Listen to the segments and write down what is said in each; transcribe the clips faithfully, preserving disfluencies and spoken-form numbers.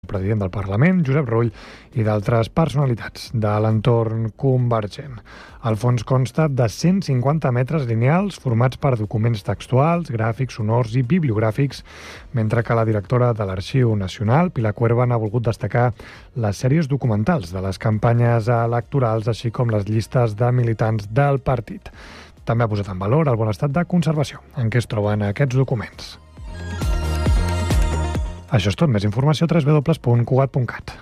president del Parlament, Josep Rull, i d'altres personalitats de l'entorn convergent. El fons consta de cent cinquanta metres lineals formats per documents textuals, gràfics, sonors i bibliogràfics, mentre que la directora de l'Arxiu Nacional, Pilar Cuervan, ha volgut destacar les sèries documentals de les campanyes electorals, així com les llistes de militants del partit. També ha posat en valor el bon estat de conservació en què es troben aquests documents. Això és tot. Més informació a w w w punt cugat punt cat.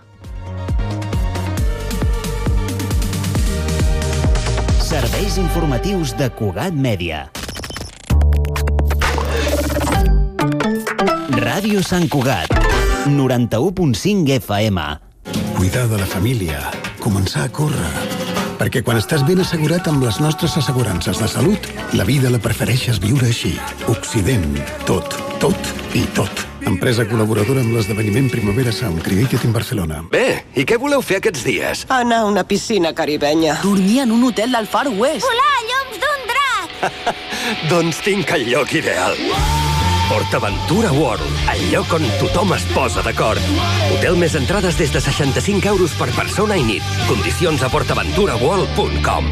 Serveis informatius de Cugat Mèdia. Ràdio Sant Cugat, noranta-u punt cinc F M. Cuidar de la família, començar a córrer. Perquè quan estàs ben assegurat amb les nostres assegurances de salut, la vida la prefereixes viure així. Occident. Tot, tot i tot. Empresa col·laboradora amb l'esdeveniment Primavera Sound Created in Barcelona. Bé, i què voleu fer aquests dies? Anar a una piscina caribenya. Dormir en un hotel del Far West. Volar a lloms d'un drac. Doncs tinc el lloc ideal. PortAventura World, el lloc on tothom es posa d'acord. Hotel més entrades des de seixanta-cinc euros per persona i nit. Condicions a port aventura world punt com.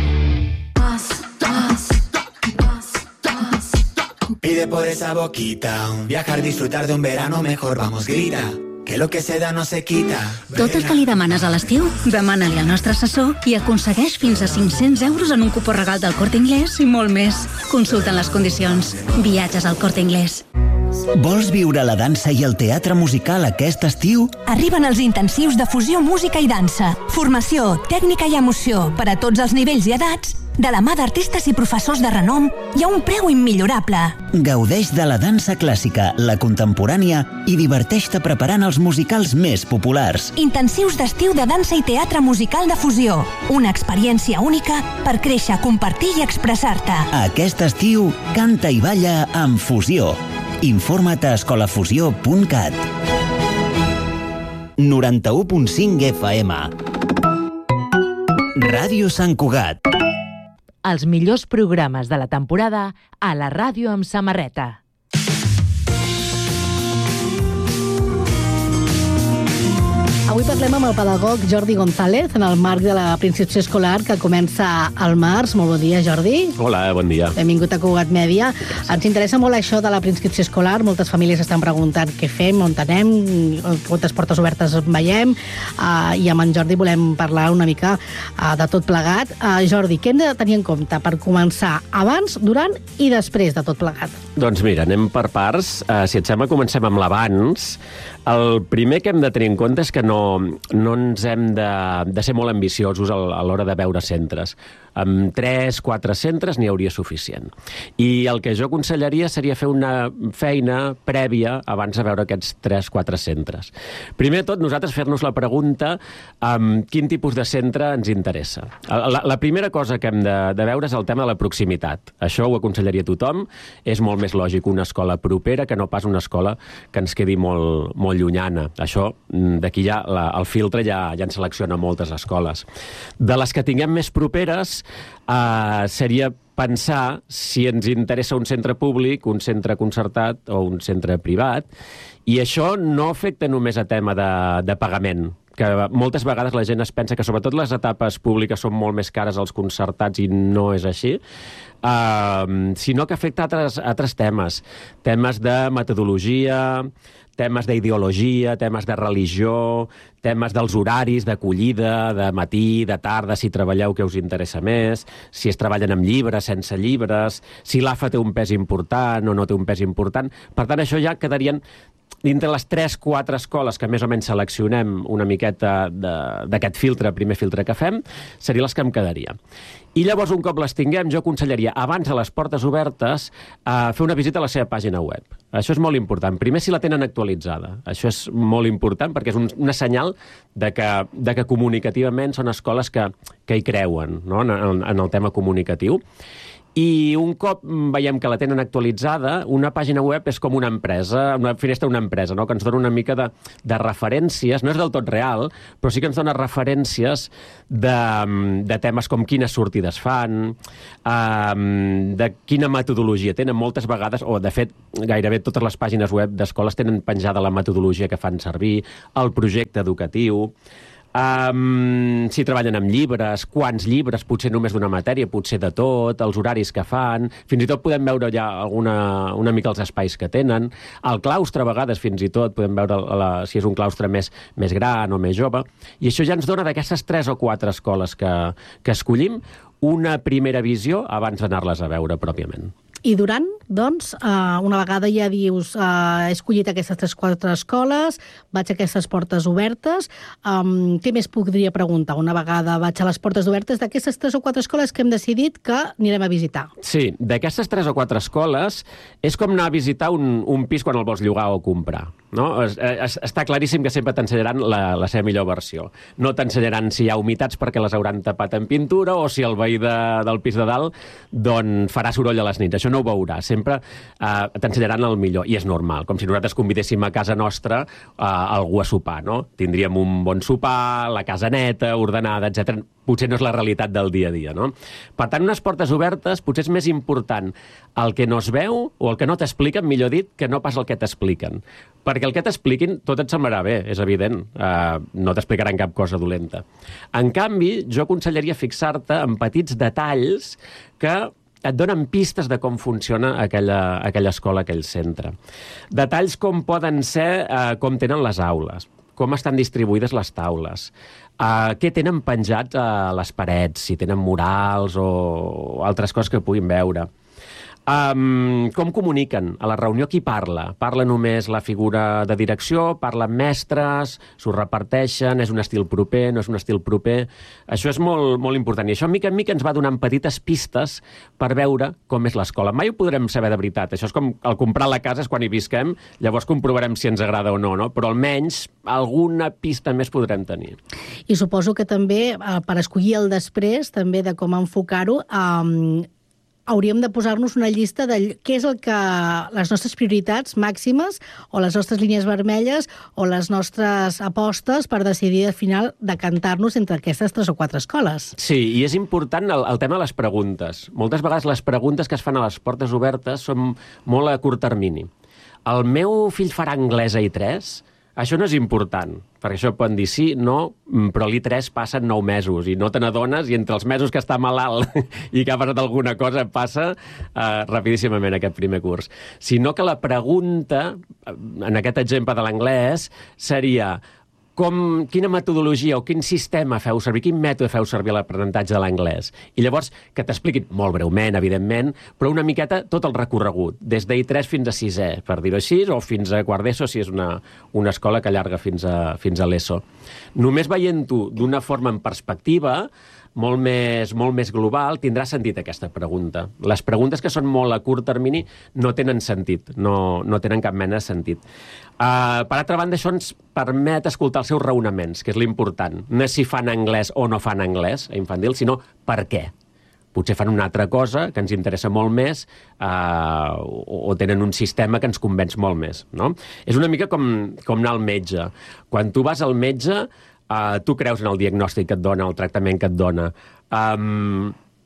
Pide por esa boquita, un viajar, disfrutar de un verano mejor, vamos, grita, que lo que se da no se quita. Tot el que li demanes a l'estiu, demana-li al nostre assessor i aconsegueix fins a cinc-cents euros en un cupó regal del Corte Inglés i molt més. Consulta les condicions. Viatges al Corte Inglés. Vols viure la dansa i el teatre musical aquest estiu? Arriben els intensius de fusió, música i dansa. Formació, tècnica i emoció per a tots els nivells i edats, de la mà d'artistes i professors de renom i a un preu immillorable. Gaudeix de la dansa clàssica, la contemporània i diverteix-te preparant els musicals més populars. Intensius d'estiu de dansa i teatre musical de fusió. Una experiència única per créixer, compartir i expressar-te. Aquest estiu, canta i balla amb Fusió. Informa't a escolafusió punt cat. noranta-u punt cinc F M. Ràdio Sant Cugat. Els millors programes de la temporada a la ràdio amb samarreta. Avui parlem amb el pedagog Jordi González en el marc de la preinscripció escolar que comença al març. Molt bon dia, Jordi. Hola, bon dia. Benvingut a Cugat Mèdia. Ens interessa molt això de la preinscripció escolar. Moltes famílies estan preguntant què fem, on anem, quantes portes obertes veiem, uh, i amb en Jordi volem parlar una mica uh, de tot plegat. Uh, Jordi, què hem de tenir en compte per començar abans, durant i després de tot plegat? Doncs mira, anem per parts. Uh, si et sembla, comencem amb l'abans. El primer que hem de tenir en compte és que no, no ens hem de, de ser molt ambiciosos a l'hora de veure centres. Amb tres, quatre centres n'hi hauria suficient. I el que jo aconsellaria seria fer una feina prèvia abans de veure aquests tres, quatre centres. Primer de tot, nosaltres fer-nos la pregunta um, quin tipus de centre ens interessa. La, la primera cosa que hem de, de veure és el tema de la proximitat. Això ho aconsellaria a tothom. És molt més lògic una escola propera que no pas una escola que ens quedi molt, molt llunyana. Això, d'aquí ja, la, el filtre ja, ja en selecciona moltes escoles. De les que tinguem més properes, Uh, seria pensar si ens interessa un centre públic, un centre concertat o un centre privat, i això no afecta només a tema de, de pagament, que moltes vegades la gent es pensa que sobretot les etapes públiques són molt més cares als concertats i no és així, uh, sinó que afecta altres, altres temes, temes de metodologia, temes d'ideologia, temes de religió, temes dels horaris d'acollida, de matí, de tarda, si treballeu què us interessa més, si es treballen amb llibres, sense llibres, si l'A F A té un pes important o no té un pes important. Per tant, això ja quedarien dintre les tres quatre escoles que més o menys seleccionem una miqueta d'aquest filtre, primer filtre que fem, serien les que em quedaria. I llavors, un cop les tinguem, jo aconsellaria, abans de les portes obertes, eh, fer una visita a la seva pàgina web. Això és molt important. Primer, si la tenen actualitzada. Això és molt important perquè és un, una senyal de que, de que comunicativament són escoles que, que hi creuen, no? en, en el tema comunicatiu. I un cop veiem que la tenen actualitzada, una pàgina web és com una empresa, una finestra d'una empresa, no? Que ens dona una mica de, de referències, no és del tot real, però sí que ens dona referències de, de temes com quines sortides fan, um, de quina metodologia tenen. Moltes vegades, o de fet, gairebé totes les pàgines web d'escoles tenen penjada la metodologia que fan servir, el projecte educatiu, Um, si treballen amb llibres, quants llibres, potser només d'una matèria, potser de tot, els horaris que fan, fins i tot podem veure ja alguna, una mica els espais que tenen, el claustre a vegades fins i tot, podem veure la, si és un claustre més, més gran o més jove, i això ja ens dona d'aquestes tres o quatre escoles que, que escollim una primera visió abans d'anar-les a veure pròpiament. I durant, doncs, uh, una vegada ja dius uh, he escollit aquestes tres quatre escoles, vaig a aquestes portes obertes, um, què més podria preguntar? Una vegada vaig a les portes obertes d'aquestes tres o quatre escoles que hem decidit que anirem a visitar. Sí, d'aquestes tres o quatre escoles és com anar a visitar un, un pis quan el vols llogar o comprar. No? Es, es, està claríssim que sempre t'ensenyaran la, la seva millor versió. No t'ensenyaran si hi ha humitats perquè les hauran tapat en pintura o si el veí de, del pis de dalt doncs, farà soroll a les nits. Això no ho veurà. Sempre eh, t'ensenyaran el millor. I és normal. Com si nosaltres convidéssim a casa nostra eh, algú a sopar. No? Tindríem un bon sopar, la casa neta, ordenada, etcètera. Potser no és la realitat del dia a dia. No? Per tant, unes portes obertes potser és més important el que no es veu o el que no t'expliquen, millor dit, que no pas el que t'expliquen. Perquè el que t'expliquin tot et semblarà bé, és evident. Uh, no t'explicaran cap cosa dolenta. En canvi, jo aconsellaria fixar-te en petits detalls que et donen pistes de com funciona aquella, aquella escola, aquell centre. Detalls com poden ser uh, com tenen les aules, com estan distribuïdes les taules, uh, què tenen penjats a les parets, si tenen murals o altres coses que puguin veure. Um, com comuniquen? A la reunió qui parla? Parla només la figura de direcció? Parlen mestres? S'ho reparteixen? És un estil proper? No és un estil proper? Això és molt, molt important. I això, mica en mica, ens va donant petites pistes per veure com és l'escola. Mai ho podrem saber de veritat. Això és com el comprar la casa és quan hi visquem, llavors comprovarem si ens agrada o no, no? Però almenys alguna pista més podrem tenir. I suposo que també, per escollir el després, també de com enfocar-ho, um, hauríem de posar-nos una llista de què és el que les nostres prioritats màximes o les nostres línies vermelles o les nostres apostes per decidir al final decantar-nos entre aquestes tres o quatre escoles. Sí, i és important el, el tema de les preguntes. Moltes vegades les preguntes que es fan a les portes obertes són molt a curt termini. El meu fill farà anglès a I tres? Això no és important, perquè això poden dir sí, no, però l'I tres passa en nou mesos i no te n'adones i entre els mesos que està malalt i que ha passat alguna cosa passa uh, rapidíssimament aquest primer curs. Sinó que la pregunta, en aquest exemple de l'anglès, seria com, quina metodologia o quin sistema feu servir, quin mètode feu servir a l'aprenentatge de l'anglès. I llavors que t'expliquin, molt breument, evidentment, però una miqueta tot el recorregut, des d'I tres fins a sisè, per dir-ho així, o fins a quart d'ESO, si és una, una escola que allarga fins a, fins a l'ESO. Només veient-ho d'una forma en perspectiva, molt més, molt més global, tindrà sentit aquesta pregunta. Les preguntes que són molt a curt termini no tenen sentit, no, no tenen cap mena de sentit. Uh, per altra banda, això ens permet escoltar els seus raonaments, que és l'important. No és si fan anglès o no fan anglès a infantil, sinó per què. Potser fan una altra cosa que ens interessa molt més uh, o, o tenen un sistema que ens convenç molt més. No? És una mica com, com anar al metge. Quan tu vas al metge, Uh, tu creus en el diagnòstic que et dona, el tractament que et dona. Um,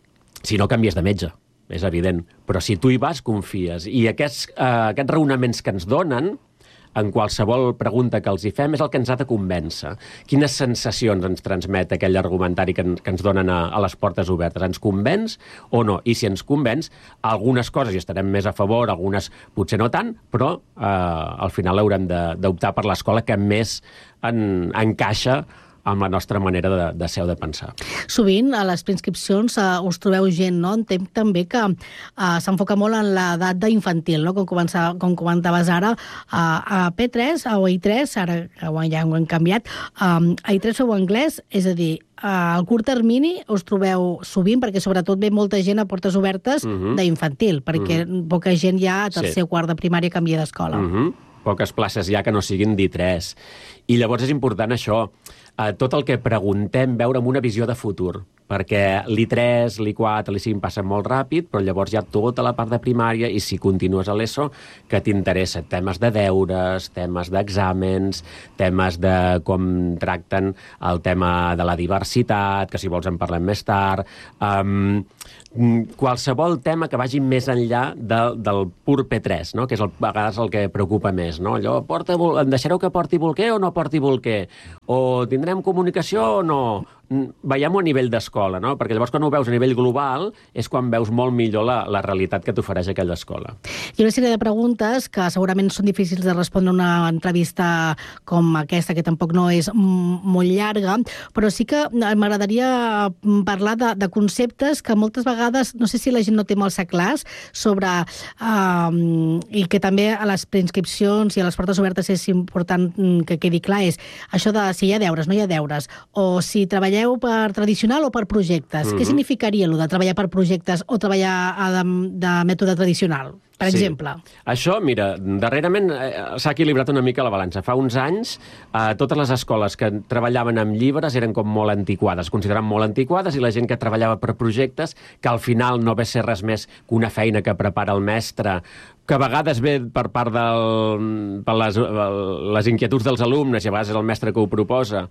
si no, canvies de metge, és evident. Però si tu hi vas, confies. I aquests, uh, aquests raonaments que ens donen, en qualsevol pregunta que els hi fem, és el que ens ha de convèncer. Quines sensacions ens transmet aquell argumentari que, que ens donen a, a les portes obertes? Ens convenç o no? I si ens convenç, algunes coses hi estarem més a favor, algunes potser no tant, però eh, al final haurem d'optar per l'escola que més en, encaixa amb la nostra manera de, de ser o de pensar. Sovint, a les preinscripcions uh, us trobeu gent, no? Entenc també que uh, s'enfoca molt en l'edat d'infantil, no? Com, començava, com comentaves ara, uh, a P tres o a I tres, ara ja ho hem canviat, um, a I tres feu anglès, és a dir, uh, al curt termini us trobeu sovint, perquè sobretot ve molta gent a portes obertes uh-huh. d'infantil, perquè uh-huh. poca gent ja a tercer o sí. quart de primària canvia d'escola. Uh-huh. Poques places ja que no siguin d'I tres. I llavors és important això, eh, tot el que preguntem veure amb una visió de futur. perquè l'I tres, l'I quatre, l'I cinc passen molt ràpid, però llavors hi ha tota la part de primària i si continues a l'ESO que t'interessa temes de deures, temes d'exàmens, temes de com tracten el tema de la diversitat, que si vols en parlem més tard, um, qualsevol tema que vagi més enllà de, del pur P tres, no? Que és el, a vegades el que preocupa més, no? Allò, porta, em deixareu que porti bolquer o no porti bolquer? O tindrem comunicació o no? Veiem-ho a nivell d'escola, no? Perquè llavors quan ho veus a nivell global és quan veus molt millor la, la realitat que t'ofereix aquella escola. Hi ha una sèrie de preguntes que segurament són difícils de respondre en una entrevista com aquesta, que tampoc no és molt llarga, però sí que m'agradaria parlar de, de conceptes que moltes vegades, no sé si la gent no té molt clars, sobre, eh, i que també a les preinscripcions i a les portes obertes és important que quedi clar, és això de si hi ha deures, no hi ha deures, o si treballem per tradicional o per projectes. Mm-hmm. Què significaria allò de treballar per projectes o treballar de, de mètode tradicional, per sí. exemple? Això, mira, darrerament eh, s'ha equilibrat una mica la balança. Fa uns anys, eh, totes les escoles que treballaven amb llibres eren com molt antiquades, consideraven molt antiquades, i la gent que treballava per projectes, que al final no ve ser res més que una feina que prepara el mestre, que a vegades ve per part del, per les, les inquietuds dels alumnes, i a vegades és el mestre que ho proposa,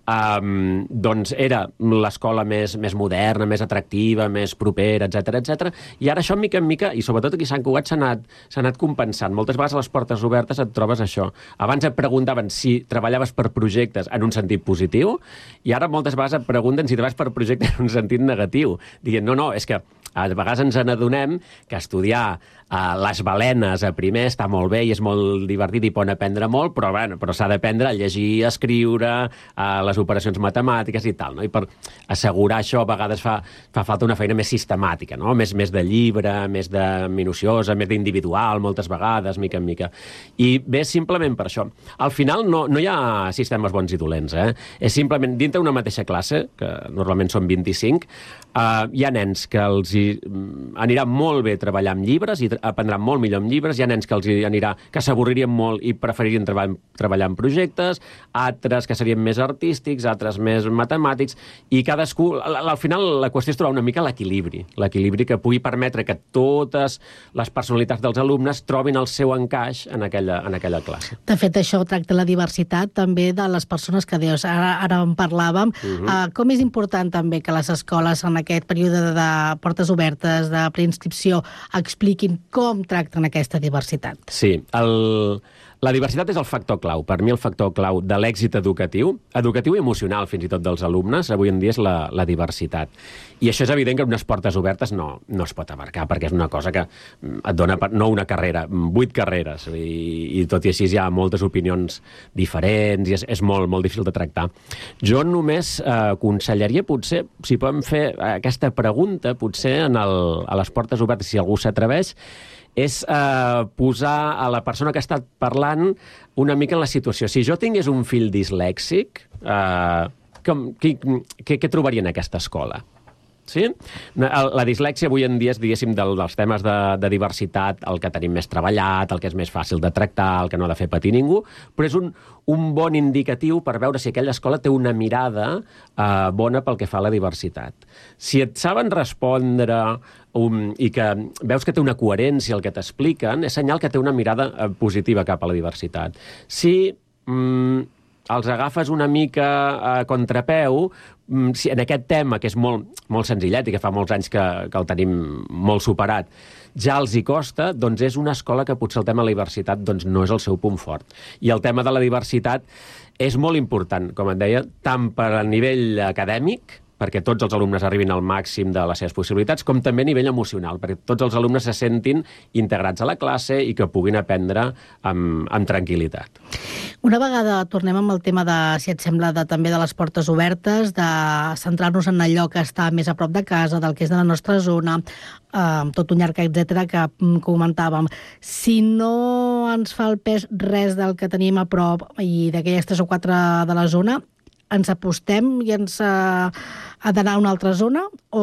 um, doncs era l'escola més, més moderna, més atractiva, més propera, etcètera, etcètera. I ara això, mica en mica, i sobretot aquí a Sant Cugat, s'ha anat, s'ha anat compensant. Moltes vegades a les portes obertes et trobes això. Abans et preguntaven si treballaves per projectes en un sentit positiu, i ara moltes vegades et pregunten si treballes per projectes en un sentit negatiu, dient, no, no, és que a vegades ens n'adonem que estudiar uh, les balenes a primer està molt bé i és molt divertit i pot aprendre molt, però, bueno, però s'ha d'aprendre a llegir, a escriure, uh, les operacions matemàtiques i tal, no? I per assegurar això a vegades fa, fa falta una feina més sistemàtica, no? Més, més de llibre, més de minuciosa, més d'individual, moltes vegades, mica en mica. I bé, simplement per això. Al final no, no hi ha sistemes bons i dolents, eh? És simplement, dintre una mateixa classe, que normalment són vint-i-cinc, uh, hi ha nens que els hi anirà molt bé treballar amb llibres i aprendran molt millor amb llibres, hi ha nens que els hi anirà, que s'avorririen molt i preferirien treba treballar en projectes, altres que serien més artístics, altres més matemàtics, i cadascú, al, al final la qüestió és trobar una mica l'equilibri, l'equilibri que pugui permetre que totes les personalitats dels alumnes trobin el seu encaix en aquella, en aquella classe. De fet, això tracta la diversitat també de les persones que dius, ara, ara en parlàvem. Uh-huh. uh, com és important també que les escoles en aquest període de, de portes obertes, de preinscripció, expliquin com tracten aquesta diversitat? Sí, el... la diversitat és el factor clau. Per mi el factor clau de l'èxit educatiu, educatiu i emocional fins i tot dels alumnes, avui en dia és la, la diversitat. I això és evident que unes portes obertes no, no es pot abarcar, perquè és una cosa que et dona, no una carrera, vuit carreres, i, i tot i així hi ha moltes opinions diferents, i és, és molt, molt difícil de tractar. Jo només eh, aconsellaria, potser, si podem fer aquesta pregunta, potser en el, a les portes obertes, si algú s'atreveix, és eh, posar a la persona que ha estat parlant una mica en la situació. Si jo tingués un fill dislèxic, eh, com, què, què, què trobaria en aquesta escola? Sí? La dislèxia avui en dia és, diguéssim, del, dels temes de, de diversitat, el que tenim més treballat, el que és més fàcil de tractar, el que no ha de fer patir ningú, però és un, un bon indicatiu per veure si aquella escola té una mirada eh, bona pel que fa a la diversitat. Si et saben respondre um, i que veus que té una coherència el que t'expliquen, és senyal que té una mirada eh, positiva cap a la diversitat. Si mm, els agafes una mica a contrapeu, si en aquest tema, que és molt, molt senzillet i que fa molts anys que, que el tenim molt superat, ja els hi costa, doncs és una escola que potser el tema de la diversitat doncs no és el seu punt fort. I el tema de la diversitat és molt important, com et deia, tant per a nivell acadèmic, perquè tots els alumnes arribin al màxim de les seves possibilitats, com també a nivell emocional, perquè tots els alumnes se sentin integrats a la classe i que puguin aprendre amb, amb tranquil·litat. Una vegada tornem amb el tema de, si et sembla, de, també de les portes obertes, de centrar-nos en allò que està més a prop de casa, del que és de la nostra zona, eh, tot un llarg, etcètera, que comentàvem. Si no ens fa el pes res del que tenim a prop i d'aquelles tres o quatre de la zona, ens apostem i ens uh, ha d'anar a una altra zona o,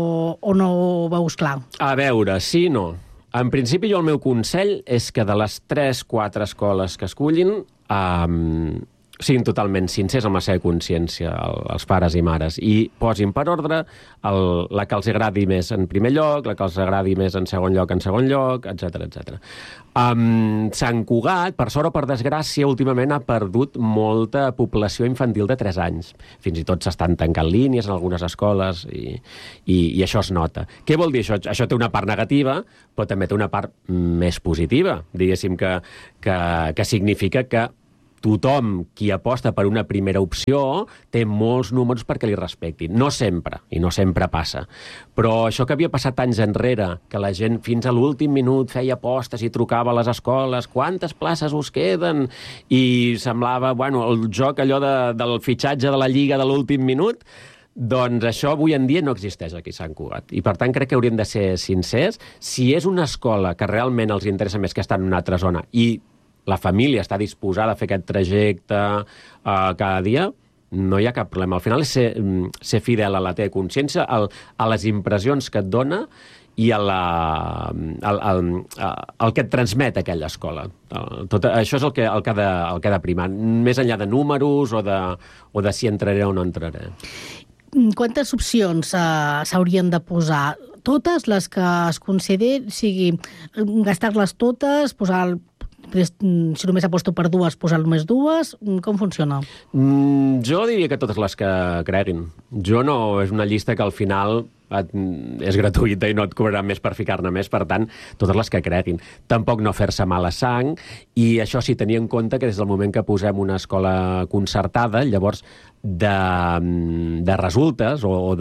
o no ho veus clar? A veure, sí i no. En principi, jo el meu consell és que de les tres quatre escoles que escollin, um, siguin totalment sincers amb la seva consciència, el, els pares i mares, i posin per ordre el, la que els agradi més en primer lloc, la que els agradi més en segon lloc en segon lloc, etcètera, etcètera. Um, Sant Cugat, per sort o per desgràcia, últimament ha perdut molta població infantil de tres anys. Fins i tot s'estan tancant línies en algunes escoles i, i, i això es nota. Què vol dir això? Això té una part negativa, però també té una part més positiva, diguéssim, que, que, que significa que tothom qui aposta per una primera opció té molts números perquè li respectin. No sempre, i no sempre passa. Però això que havia passat anys enrere, que la gent fins a l'últim minut feia apostes i trucava a les escoles, quantes places us queden? I semblava, bueno, el joc allò de, del fitxatge de la Lliga de l'últim minut, doncs això avui en dia no existeix aquí a Sant Cugat. I per tant crec que hauríem de ser sincers. Si és una escola que realment els interessa més que estar en una altra zona i la família està disposada a fer aquest trajecte uh, cada dia, no hi ha cap problema. Al final és ser, ser fidel a la teva consciència, al, a les impressions que et dona i a la, al, al, al que et transmet aquella escola. Tot, això és el que, el, que ha de, el que ha de primar, més enllà de números o de, o de si entraré o no entraré. Quantes opcions uh, s'haurien de posar? Totes les que es considerin, sigui gastar-les totes, posar el si només aposto per dues, posar només dues, com funciona? Mm, jo diria que totes les que creguin. Jo no, és una llista que al final et, és gratuïta i no et cobrarà més per ficar-ne més, per tant, totes les que creguin. Tampoc no fer-se mala sang, i això sí, tenir en compte que des del moment que posem una escola concertada, llavors de, de resultes o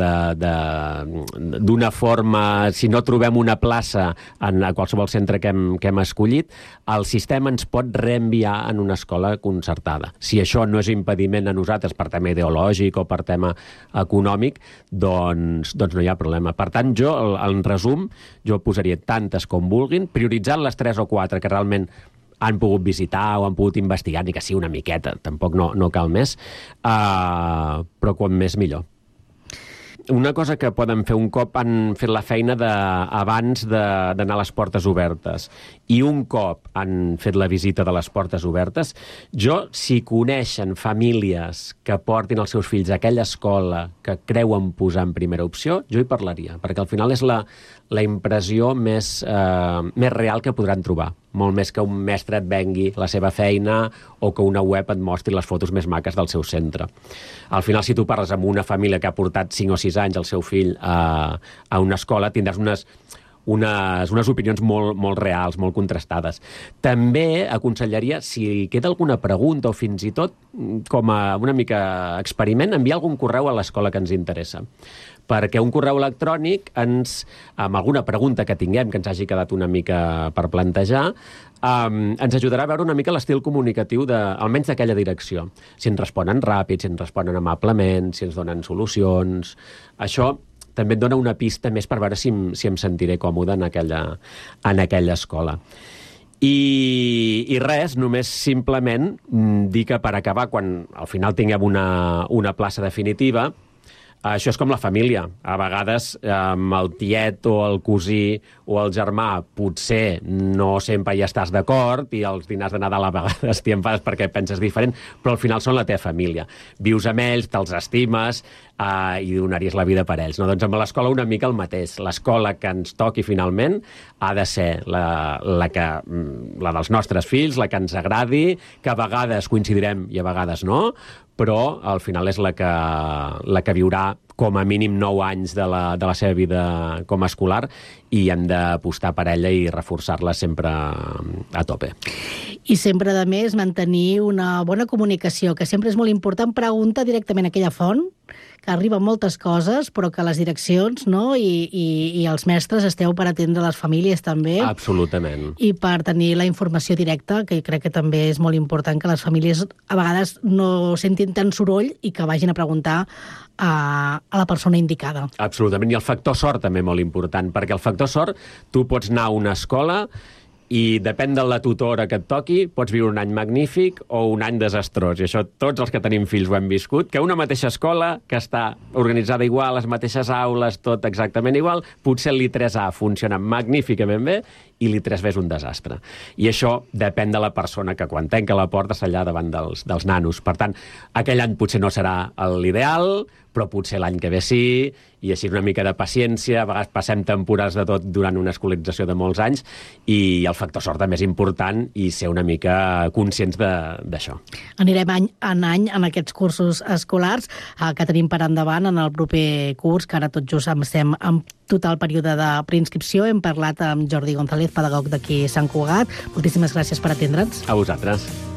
d'una forma, si no trobem una plaça en a qualsevol centre que hem, que hem escollit, el sistema ens pot reenviar en una escola concertada. Si això no és impediment a nosaltres per tema ideològic o per tema econòmic, doncs, doncs no hi ha problema. Per tant, jo, en resum, jo posaria tantes com vulguin, prioritzant les tres o quatre que realment han pogut visitar o han pogut investigar, ni que sigui una miqueta, tampoc no, no cal més, uh, però quan més millor. Una cosa que poden fer un cop han fet la feina de, abans d'anar a les portes obertes, i un cop han fet la visita de les portes obertes, jo, si coneixen famílies que portin els seus fills a aquella escola que creuen posar en primera opció, jo hi parlaria, perquè al final és la, la impressió més, eh, més real que podran trobar. Molt més que un mestre et vengui la seva feina o que una web et mostri les fotos més maques del seu centre. Al final, si tu parles amb una família que ha portat cinc o sis anys el seu fill a, a una escola, tindràs unes, unes, unes opinions molt, molt reals, molt contrastades. També aconsellaria, si queda alguna pregunta o fins i tot, com a una mica experiment, enviar algun correu a l'escola que ens interessa. Perquè un correu electrònic, ens, amb alguna pregunta que tinguem, que ens hagi quedat una mica per plantejar, um, ens ajudarà a veure una mica l'estil comunicatiu de, almenys d'aquella direcció. Si ens responen ràpid, si ens responen amablement, si ens donen solucions. Això també et dona una pista més per veure si, si em sentiré còmode en aquella, en aquella escola. I, i res, només simplement dir que per acabar, quan al final tinguem una, una plaça definitiva, això és com la família. A vegades amb el tiet o el cosí o el germà potser no sempre hi estàs d'acord i els dinars de Nadal a vegades t'hi enfades perquè penses diferent, però al final són la teva família. Vius amb ells, te'ls estimes eh, i donaries la vida per ells. No? Doncs amb l'escola una mica el mateix. L'escola que ens toqui finalment ha de ser la, la, que, la dels nostres fills, la que ens agradi, que a vegades coincidirem i a vegades no, però al final és la que, la que viurà com a mínim nou anys de la, de la seva vida com a escolar, i hem d'apostar per ella i reforçar-la sempre a tope. I sempre, a més, mantenir una bona comunicació, que sempre és molt important preguntar directament a aquella font, que arriben moltes coses, però que les direccions, no? I, i, i els mestres esteu per atendre les famílies també. Absolutament. I per tenir la informació directa, que crec que també és molt important que les famílies a vegades no sentin tant soroll i que vagin a preguntar a, a la persona indicada. Absolutament. I el factor sort també molt important, perquè el factor sort, tu pots anar a una escola i depèn de la tutora que et toqui, pots viure un any magnífic o un any desastrós. I això tots els que tenim fills ho hem viscut, que una mateixa escola, que està organitzada igual, les mateixes aules, tot exactament igual, potser l'I tres A funciona magníficament bé i l'I tres B és un desastre. I això depèn de la persona que quan tanca la porta està allà davant dels, dels nanos. Per tant, aquell any potser no serà l'ideal, però potser l'any que ve sí, i així una mica de paciència. A vegades passem temporades de tot durant una escolarització de molts anys i el factor sort també és important i ser una mica conscients d'això. Anirem any en any en aquests cursos escolars eh, que tenim per endavant en el proper curs, que ara tot just estem en total període de preinscripció. Hem parlat amb Jordi González, pedagog d'aquí Sant Cugat. Moltíssimes gràcies per atendre'ns. A vosaltres.